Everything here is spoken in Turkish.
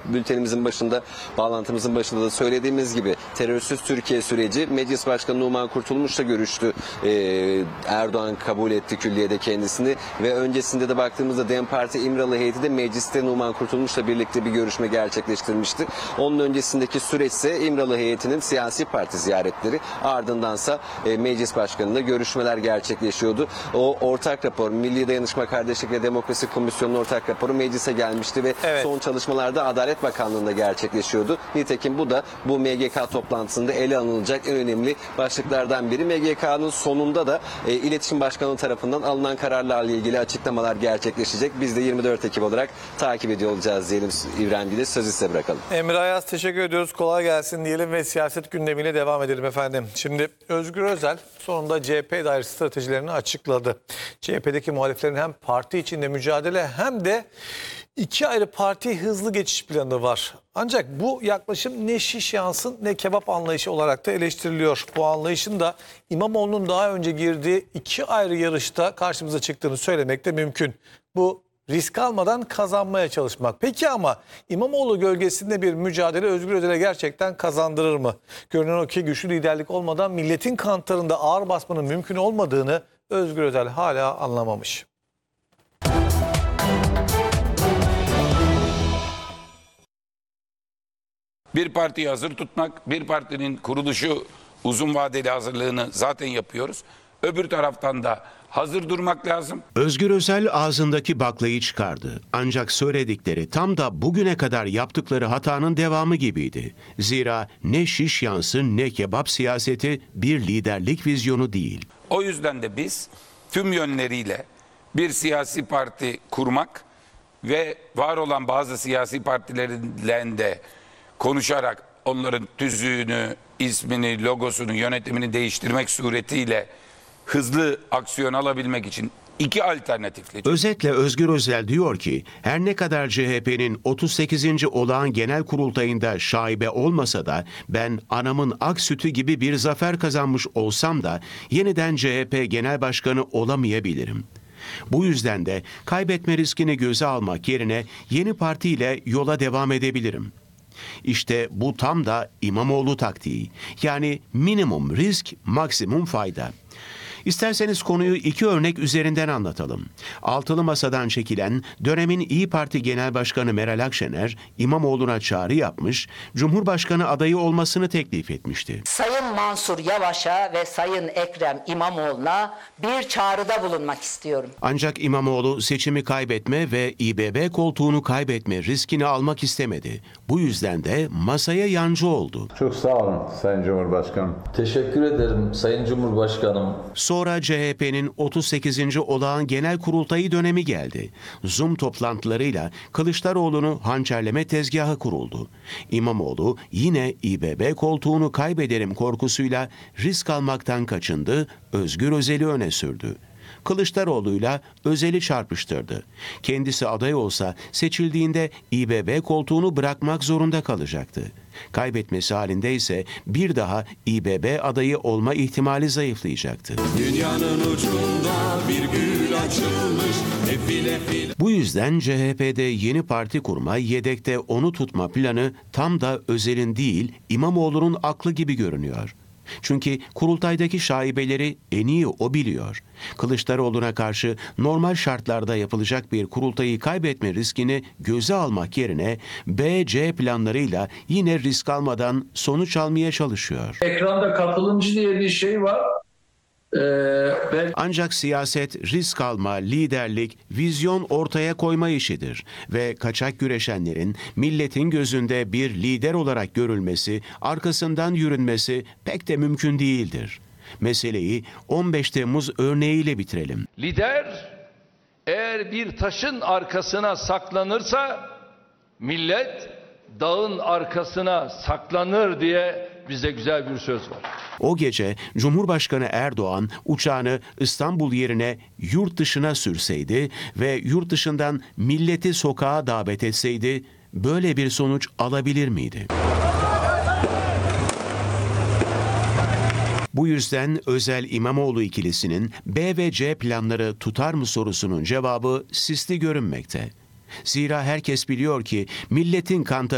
bültenimizin başında, bağlantımızın başında da söylediğimiz gibi terörsüz Türkiye süreci, Meclis Başkanı Numan Kurtulmuş'la görüştü. Erdoğan kabul etti külliyede kendisini ve öncesinde de baktığımızda DEM Parti İmralı heyeti de mecliste Numan Kurtulmuş'la birlikte bir görüşme gerçekleştirmişti. Onun öncesindeki süreçse İmralı heyetinin siyasi parti ziyaretleri, ardındansa Meclis Başkanı'nda görüşmeler gerçekleşiyordu. O ortak rapor, Milli Dayanışma, Kardeşlik ve Demokrasi Komisyonu'nun ortak raporu meclise gelmişti ve son çalışmalarda Adalet Bakanlığı'nda gerçekleşiyordu. Nitekim bu da bu MGK toplantısında ele alınacak en önemli başlıklardan biri. MGK'nın sonunda da İletişim Başkanı tarafından alınan kararlarla ilgili açıklamalar gerçekleşecek. Biz de 24 Ekim olarak takip ediyor olacağız diyelim İbrahim Bey'le. Sözü size bırakalım. Emre Ayaz, teşekkür ediyoruz. Kolay gelsin diyelim ve siyaset gündemiyle devam edelim efendim. Şimdi Özgür Özel sonunda CHP dair stratejilerini açıkladı. CHP'deki muhaliflerin hem parti içinde mücadele hem de iki ayrı parti hızlı geçiş planı var. Ancak bu yaklaşım ne şiş yansın ne kebap anlayışı olarak da eleştiriliyor. Bu anlayışın da İmamoğlu'nun daha önce girdiği iki ayrı yarışta karşımıza çıktığını söylemek de mümkün. Bu risk almadan kazanmaya çalışmak. Peki ama İmamoğlu gölgesinde bir mücadele Özgür Özel'e gerçekten kazandırır mı? Görünen o ki güçlü liderlik olmadan milletin kantarında ağır basmanın mümkün olmadığını Özgür Özel hala anlamamış. Bir partiyi hazır tutmak, bir partinin kuruluşu uzun vadeli hazırlığını zaten yapıyoruz. Öbür taraftan da hazır durmak lazım. Özgür Özel ağzındaki baklayı çıkardı. Ancak söyledikleri tam da bugüne kadar yaptıkları hatanın devamı gibiydi. Zira ne şiş yansın ne kebap siyaseti bir liderlik vizyonu değil. O yüzden de biz tüm yönleriyle bir siyasi parti kurmak ve var olan bazı siyasi partilerle de konuşarak onların tüzüğünü, ismini, logosunu, yönetimini değiştirmek suretiyle hızlı aksiyon alabilmek için iki alternatifle. Özetle Özgür Özel diyor ki her ne kadar CHP'nin 38. olağan genel kurultayında şaibe olmasa da ben anamın ak sütü gibi bir zafer kazanmış olsam da yeniden CHP genel başkanı olamayabilirim. Bu yüzden de kaybetme riskini göze almak yerine yeni partiyle yola devam edebilirim. İşte bu tam da İmamoğlu taktiği. Yani minimum risk, maksimum fayda. İsterseniz konuyu iki örnek üzerinden anlatalım. Altılı Masa'dan çekilen dönemin İYİ Parti Genel Başkanı Meral Akşener, İmamoğlu'na çağrı yapmış, Cumhurbaşkanı adayı olmasını teklif etmişti. Sayın Mansur Yavaş'a ve Sayın Ekrem İmamoğlu'na bir çağrıda bulunmak istiyorum. Ancak İmamoğlu seçimi kaybetme ve İBB koltuğunu kaybetme riskini almak istemedi. Bu yüzden de masaya yancı oldu. Çok sağ olun Sayın Cumhurbaşkanım. Teşekkür ederim Sayın Cumhurbaşkanım. Sonra CHP'nin 38. olağan genel kurultayı dönemi geldi. Zoom toplantılarıyla Kılıçdaroğlu'nu hançerleme tezgahı kuruldu. İmamoğlu yine İBB koltuğunu kaybederim korkusuyla risk almaktan kaçındı, Özgür Özel'i öne sürdü. Kılıçdaroğlu'yla Özel'i çarpıştırdı. Kendisi aday olsa seçildiğinde İBB koltuğunu bırakmak zorunda kalacaktı. Kaybetmesi halinde ise bir daha İBB adayı olma ihtimali zayıflayacaktı. Dünyanın ucunda bir gül açılmış. Bu yüzden CHP'de yeni parti kurma, yedekte onu tutma planı tam da Özel'in değil İmamoğlu'nun aklı gibi görünüyor. Çünkü kurultaydaki şaibeleri en iyi o biliyor. Kılıçdaroğlu'na karşı normal şartlarda yapılacak bir kurultayı kaybetme riskini göze almak yerine B-C planlarıyla yine risk almadan sonuç almaya çalışıyor. Ekranda katılımcı diye bir şey var. Ancak siyaset risk alma, liderlik, vizyon ortaya koyma işidir ve kaçak güreşenlerin milletin gözünde bir lider olarak görülmesi, arkasından yürünmesi pek de mümkün değildir. Meseleyi 15 Temmuz örneğiyle bitirelim. Lider eğer bir taşın arkasına saklanırsa millet dağın arkasına saklanır diye bize güzel bir söz var. O gece Cumhurbaşkanı Erdoğan uçağını İstanbul yerine yurt dışına sürseydi ve yurt dışından milleti sokağa davet etseydi böyle bir sonuç alabilir miydi? Bu yüzden Özel İmamoğlu ikilisinin B ve C planları tutar mı sorusunun cevabı sisli görünmekte. Zira herkes biliyor ki milletin kantarı